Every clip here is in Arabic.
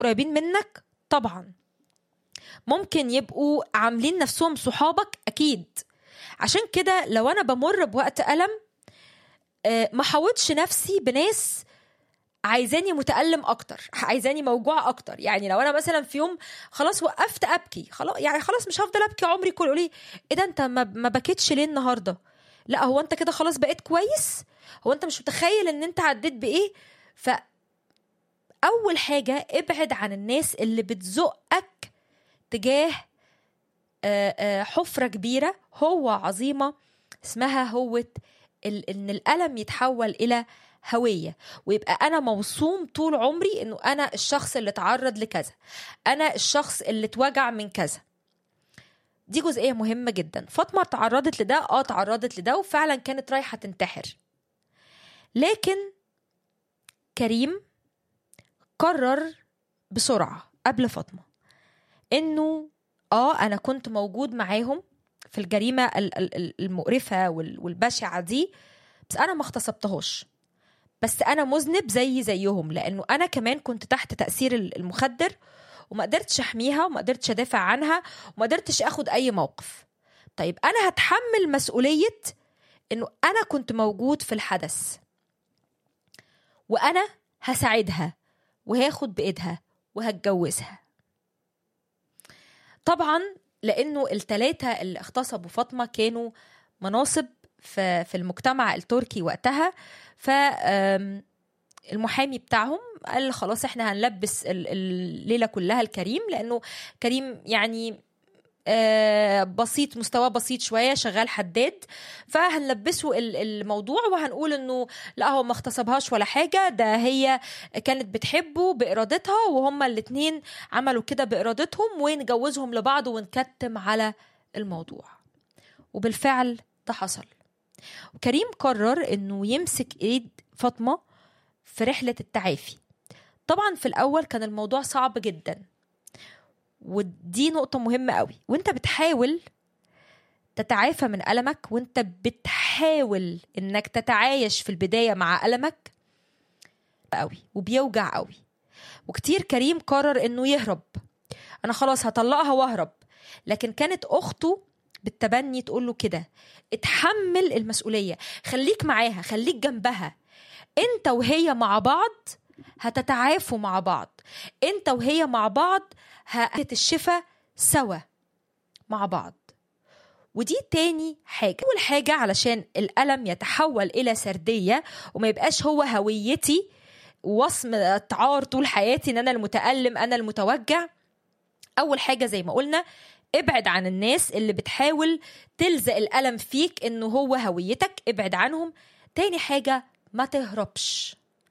قريبين منك طبعا، ممكن يبقوا عاملين نفسهم صحابك اكيد. عشان كده لو انا بمر بوقت ألم، ما حاوطش نفسي بناس عايزاني متألم اكتر، عايزاني موجوع اكتر. يعني لو انا مثلا في يوم خلاص وقفت ابكي، خلاص مش هفضل ابكي عمري كله، ليه ايه ده انت ما بكيتش ليه النهارده؟ لا، هو انت كده خلاص بقيت كويس؟ هو انت مش متخيل ان انت عديت بايه؟ فاول حاجه ابعد عن الناس اللي بتزقك تجاه حفره كبيره هو عظيمه اسمها هوة ان الألم يتحول الى هوية، ويبقى أنا موصوم طول عمري إنه أنا الشخص اللي تعرض لكذا، أنا الشخص اللي اتوجع من كذا. دي جزئية مهمة جدا. فاطمة تعرضت لده، تعرضت لده وفعلا كانت رايحة تنتحر، لكن كريم قرر بسرعة قبل فاطمة إنه أنا كنت موجود معاهم في الجريمة المقرفة والبشعة دي، بس أنا ما اغتصبتهاش، بس أنا مذنب زيهم، لأنه أنا كمان كنت تحت تأثير المخدر وما قدرتش أحميها وما قدرتش أدافع عنها وما قدرتش أخد أي موقف. طيب أنا هتحمل مسؤولية إنه أنا كنت موجود في الحدث، وأنا هساعدها وهاخد بإيدها وهتجوزها. طبعا لأنه الثلاثة اللي اغتصبوا فاطمة كانوا مناصب في المجتمع التركي وقتها، فالمحامي بتاعهم قال خلاص احنا هنلبس الليلة كلها الكريم، لأنه كريم يعني بسيط، مستوى بسيط شوية، شغال حداد، فهنلبسه الموضوع وهنقول انه لا هو ما اغتصبهاش ولا حاجة، ده هي كانت بتحبه بإرادتها وهما الاتنين عملوا كده بإرادتهم، ونجوزهم لبعض ونكتم على الموضوع. وبالفعل ده حصل. وكريم قرر انه يمسك ايد فاطمة في رحلة التعافي. طبعا في الأول كان الموضوع صعب جدا، ودي نقطة مهمة قوي. وانت بتحاول تتعافى من ألمك، وانت بتحاول انك تتعايش في البداية مع ألمك قوي وبيوجع قوي. وكتير كريم قرر انه يهرب، انا خلاص هطلقها واهرب، لكن كانت اخته بالتبني تقول له كده: اتحمل المسؤولية، خليك معاها، خليك جنبها، انت وهي مع بعض هتتعافوا مع بعض، انت وهي مع بعض الشفاء سوا مع بعض. ودي تاني حاجة. أول حاجة علشان الألم يتحول إلى سردية وما يبقاش هو هويتي ووصم التعار طول حياتي إن أنا المتألم أنا المتوجع، أول حاجة زي ما قلنا ابعد عن الناس اللي بتحاول تلزق الألم فيك إنه هو هويتك، ابعد عنهم. تاني حاجة ما تهربش،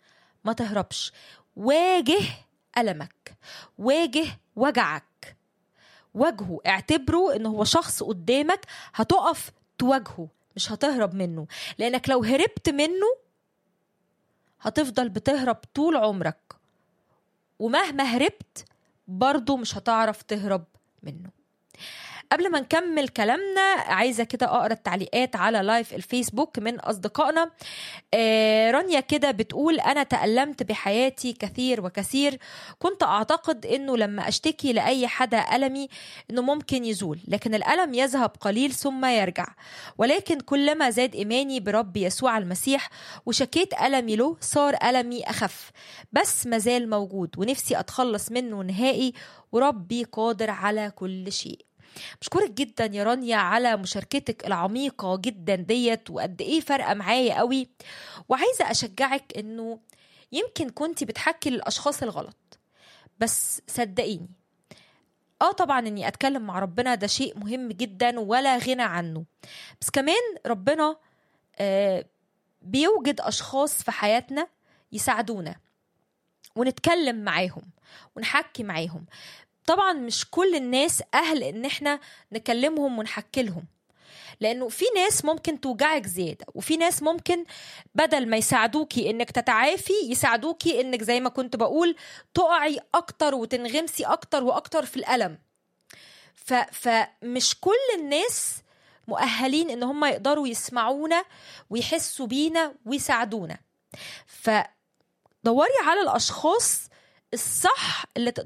واجه ألمك، واجه وجعك، واجهه، اعتبره انه هو شخص قدامك هتقف تواجهه، مش هتهرب منه، لانك لو هربت منه هتفضل بتهرب طول عمرك، ومهما هربت برضو مش هتعرف تهرب منه. قبل ما نكمل كلامنا عايزة كده أقرأ التعليقات على لايف الفيسبوك من أصدقائنا. رانيا كده بتقول: أنا تألمت بحياتي كثير وكثير، كنت أعتقد أنه لما أشتكي لأي حدا ألمي أنه ممكن يزول، لكن الألم يذهب قليل ثم يرجع، ولكن كلما زاد إيماني برب يسوع المسيح وشكيت ألمي له صار ألمي أخف، بس مازال موجود ونفسي أتخلص منه نهائي، وربي قادر على كل شيء. بشكرك جدا يا رانيا على مشاركتك العميقة جدا ديت، وقد ايه فرقة معايا قوي. وعايزة اشجعك انه يمكن كنتي بتحكي للاشخاص الغلط، بس صدقيني طبعا اني اتكلم مع ربنا ده شيء مهم جدا ولا غنى عنه، بس كمان ربنا بيوجد اشخاص في حياتنا يساعدونا ونتكلم معاهم ونحكي معاهم. طبعا مش كل الناس أهل إن احنا نكلمهم ونحكي لهم، لأنه في ناس ممكن توجعك زيادة، وفي ناس ممكن بدل ما يساعدوكي إنك تتعافي يساعدوكي إنك زي ما كنت بقول تقعي أكتر وتنغمسي أكتر وأكتر في الألم. فمش كل الناس مؤهلين إن هم يقدروا يسمعونا ويحسوا بينا ويساعدونا. فدوري على الأشخاص الصح اللي